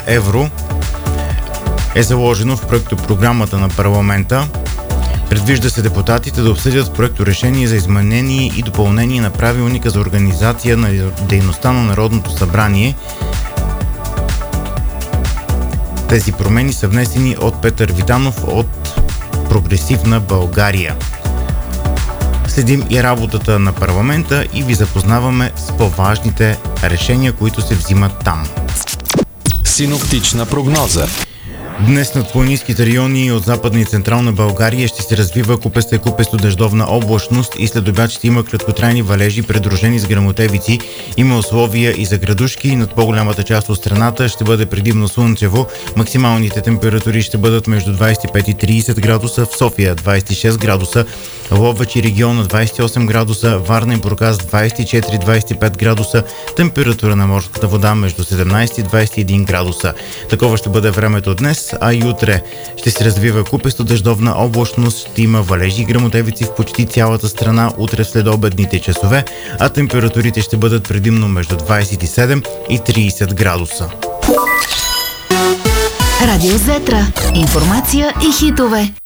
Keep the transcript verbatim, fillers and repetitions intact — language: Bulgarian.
евро е заложено в проектопрограмата на парламента. Предвижда се депутатите да обсъдят проекторешение за изменение и допълнение на правилника за организация на дейността на Народното събрание. Тези промени са внесени от Петър Витанов от Прогресивна България. Следим и работата на парламента и ви запознаваме с по-важните решения, които се взимат там. Синоптична прогноза. Днес над планинските райони от Западна и Централна България ще се развива купеста и купесто дъждовна облачност и след обяд ще има краткотрайни валежи, придружени с гръмотевици. Има условия и за градушки. Над по-голямата част от страната ще бъде предимно слънчево. Максималните температури ще бъдат между двадесет и пет и тридесет градуса, в София двадесет и шест градуса, Ловеч и региона двадесет и осем градуса, Варна и Бургас двадесет и четири до двадесет и пет градуса, температура на морската вода между седемнадесет и двадесет и един градуса. Такова ще бъде времето днес, а и утре ще се развива купесто дъждовна облачност, ще има валежи и гръмотевици в почти цялата страна утре в следобедните часове, а температурите ще бъдат предимно между двадесет и седем и тридесет градуса. Радио Зетра. Информация и хитове.